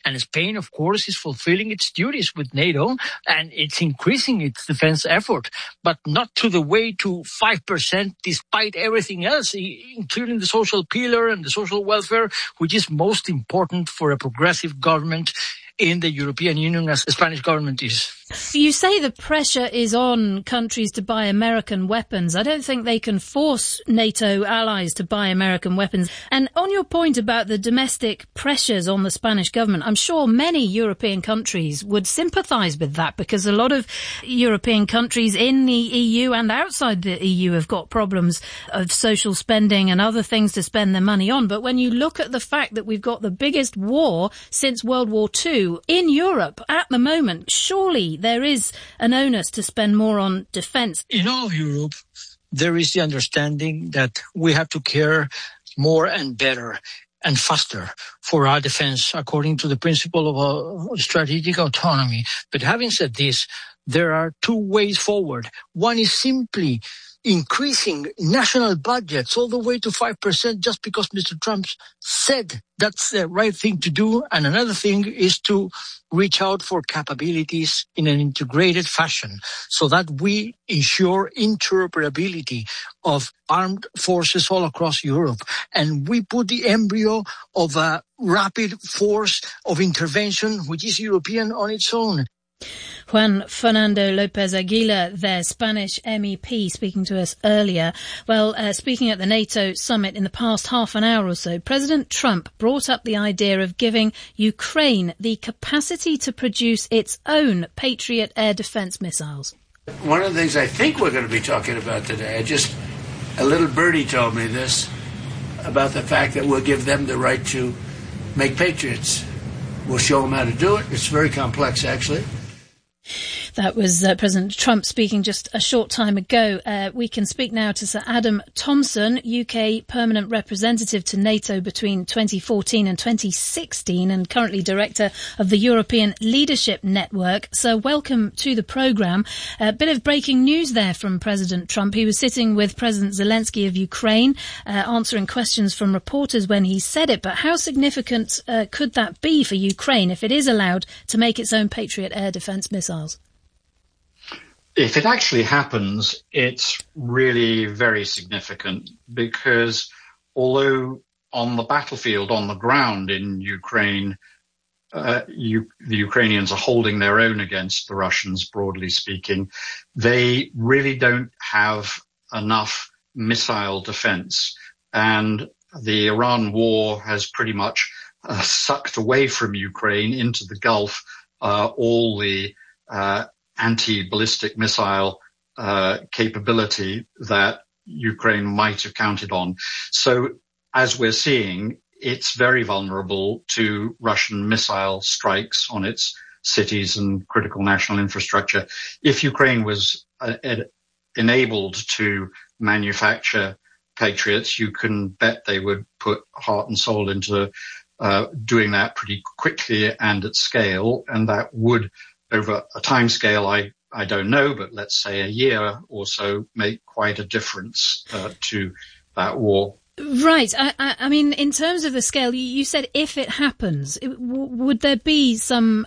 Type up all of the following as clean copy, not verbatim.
And Spain, of course, is fulfilling its duties with NATO, and it's increasing its defense effort, but not to the way to 5% despite everything else, including the social pillar and the social welfare, which is most important for a progressive government in the European Union, as the Spanish government is. You say the pressure is on countries to buy American weapons. I don't think they can force NATO allies to buy American weapons. And on your point about the domestic pressures on the Spanish government, I'm sure many European countries would sympathise with that, because a lot of European countries in the EU and outside the EU have got problems of social spending and other things to spend their money on. But when you look at the fact that we've got the biggest war since World War II in Europe at the moment, surely there is an onus to spend more on defence. In all of Europe, there is the understanding that we have to care more and better and faster for our defence, according to the principle of strategic autonomy. But having said this, there are two ways forward. One is simply increasing national budgets all the way to 5% just because Mr. Trump said that's the right thing to do. And another thing is to reach out for capabilities in an integrated fashion so that we ensure interoperability of armed forces all across Europe. And we put the embryo of a rapid force of intervention, which is European on its own. Juan Fernando López Aguilar, their Spanish MEP, speaking to us earlier. Well, speaking at the NATO summit in the past half an hour or so, President Trump brought up the idea of giving Ukraine the capacity to produce its own Patriot air defense missiles. One of the things I think we're going to be talking about today, a little birdie told me this, about the fact that we'll give them the right to make Patriots. We'll show them how to do it. It's very complex, actually. That was President Trump speaking just a short time ago. We can speak now to Sir Adam Thompson, UK Permanent Representative to NATO between 2014 and 2016 and currently Director of the European Leadership Network. So welcome to the programme. A bit of breaking news there from President Trump. He was sitting with President Zelensky of Ukraine, answering questions from reporters when he said it. But how significant could that be for Ukraine if it is allowed to make its own Patriot air defence missiles? If it actually happens, it's really very significant because although on the battlefield, on the ground in Ukraine, the Ukrainians are holding their own against the Russians, broadly speaking, they really don't have enough missile defense. And the Iran war has pretty much sucked away from Ukraine into the Gulf all the anti-ballistic missile capability that Ukraine might have counted on. So as we're seeing, it's very vulnerable to Russian missile strikes on its cities and critical national infrastructure. If Ukraine was enabled to manufacture Patriots, you can bet they would put heart and soul into doing that pretty quickly and at scale, and that would, over a time scale, I don't know, but let's say a year or so, make quite a difference to that war. Right. I mean, in terms of the scale, you said if it happens, would there be some,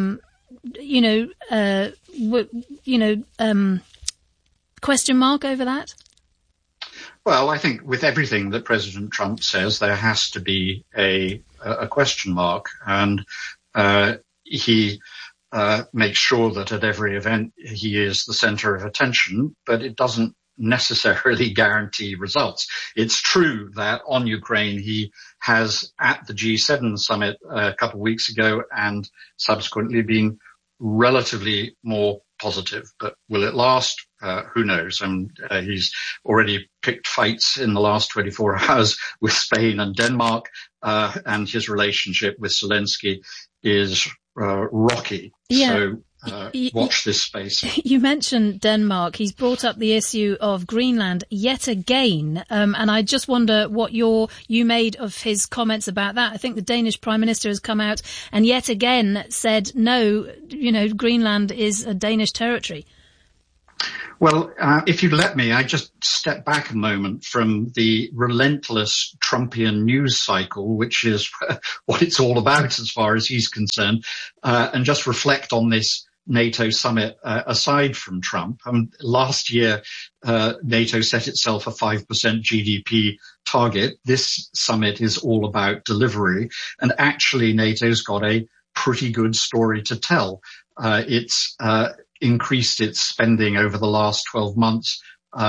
question mark over that? Well, I think with everything that President Trump says, there has to be a question mark, and he makes sure that at every event he is the center of attention, but it doesn't necessarily guarantee results. It's true that on Ukraine he has, at the G7 summit a couple of weeks ago and subsequently, been relatively more positive. But will it last? Who knows? He's already picked fights in the last 24 hours with Spain and Denmark, and his relationship with Zelensky is rocky. Yeah. So watch this space. You mentioned Denmark. He's brought up the issue of Greenland yet again. And I just wonder what you made of his comments about that. I think the Danish Prime Minister has come out and yet again said, no, Greenland is a Danish territory. Well, if you'd let me, I just step back a moment from the relentless Trumpian news cycle, which is what it's all about as far as he's concerned, and just reflect on this NATO summit aside from Trump. Last year, NATO set itself a 5% GDP target. This summit is all about delivery, and actually NATO's got a pretty good story to tell. It's increased its spending over the last 12 months,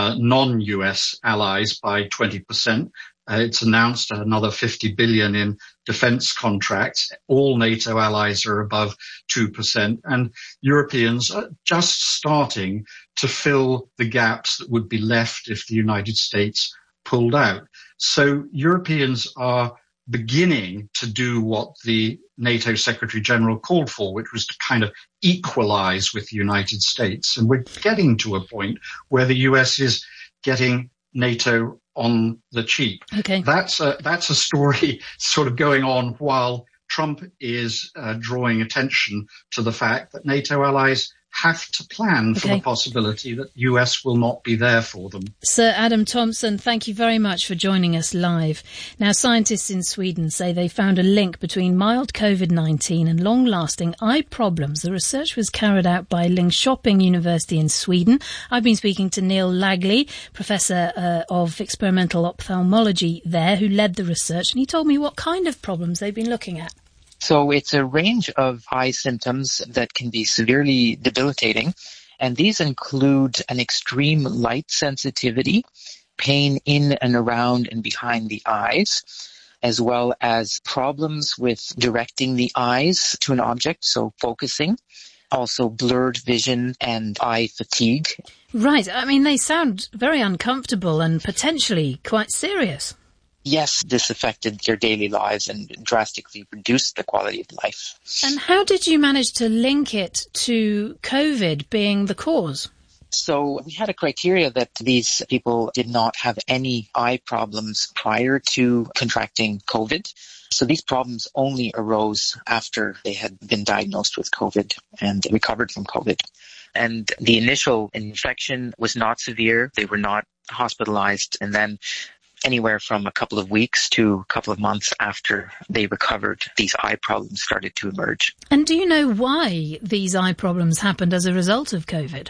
non-US allies by 20%. It's announced another 50 billion in defense contracts. All NATO allies are above 2%, and Europeans are just starting to fill the gaps that would be left if the United States pulled out. So Europeans are beginning to do what the NATO Secretary General called for, which was to kind of equalize with the United States. And we're getting to a point where the US is getting NATO on the cheap. Okay. That's a story sort of going on while Trump is drawing attention to the fact that NATO allies have to plan for the possibility that the US will not be there for them. Sir Adam Thompson, thank you very much for joining us live. Now, scientists in Sweden say they found a link between mild COVID-19 and long-lasting eye problems. The research was carried out by Linköping University in Sweden. I've been speaking to Neil Lagley, Professor of Experimental Ophthalmology there, who led the research, and he told me what kind of problems they've been looking at. So it's a range of eye symptoms that can be severely debilitating, and these include an extreme light sensitivity, pain in and around and behind the eyes, as well as problems with directing the eyes to an object, so focusing, also blurred vision and eye fatigue. Right. I mean, they sound very uncomfortable and potentially quite serious. Yes, this affected their daily lives and drastically reduced the quality of life. And how did you manage to link it to COVID being the cause? So we had a criteria that these people did not have any eye problems prior to contracting COVID. So these problems only arose after they had been diagnosed with COVID and recovered from COVID. And the initial infection was not severe. They were not hospitalized. And then anywhere from a couple of weeks to a couple of months after they recovered, these eye problems started to emerge. And do you know why these eye problems happened as a result of COVID?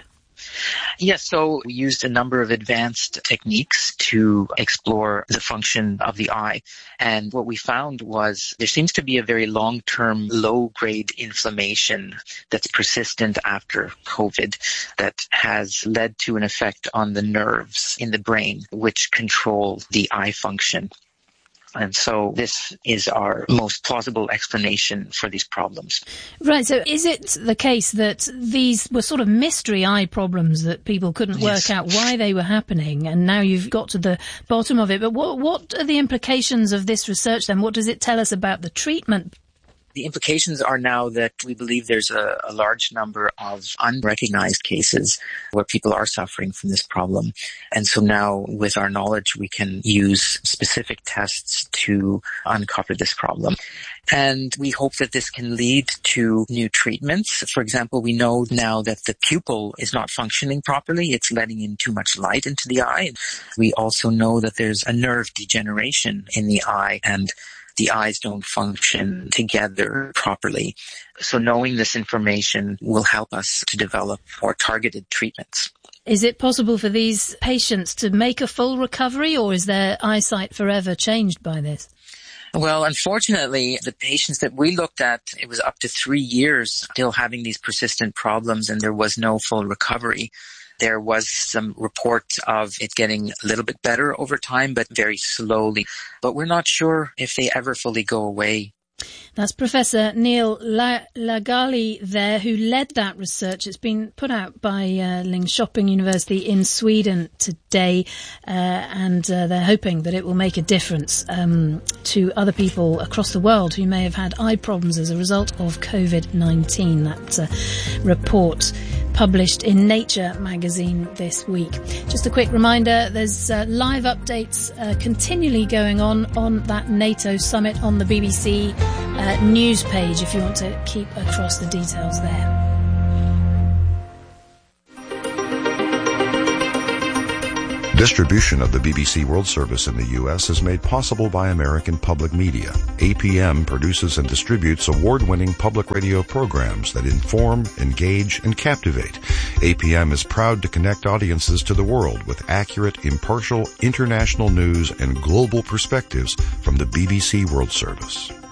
Yes, so we used a number of advanced techniques to explore the function of the eye. And what we found was there seems to be a very long-term low-grade inflammation that's persistent after COVID that has led to an effect on the nerves in the brain, which control the eye function. And so this is our most plausible explanation for these problems. Right. So is it the case that these were sort of mystery eye problems that people couldn't work out why they were happening, and now you've got to the bottom of it? But what are the implications of this research then? What does it tell us about the treatment? The implications are now that we believe there's a large number of unrecognized cases where people are suffering from this problem. And so now with our knowledge, we can use specific tests to uncover this problem. And we hope that this can lead to new treatments. For example, we know now that the pupil is not functioning properly. It's letting in too much light into the eye. We also know that there's a nerve degeneration in the eye, and the eyes don't function together properly. So knowing this information will help us to develop more targeted treatments. Is it possible for these patients to make a full recovery, or is their eyesight forever changed by this? Well, unfortunately, the patients that we looked at, it was up to 3 years still having these persistent problems, and there was no full recovery. There was some reports of it getting a little bit better over time, but very slowly. But we're not sure if they ever fully go away. That's Professor Neil Lagley there, who led that research. It's been put out by Linköping University in Sweden today, and they're hoping that it will make a difference to other people across the world who may have had eye problems as a result of COVID-19. That report published in Nature magazine this week. Just a quick reminder, there's live updates continually going on that NATO summit on the BBC news page if you want to keep across the details there. Distribution of the BBC World Service in the U.S. is made possible by American Public Media. APM produces and distributes award-winning public radio programs that inform, engage, and captivate. APM is proud to connect audiences to the world with accurate, impartial, international news and global perspectives from the BBC World Service.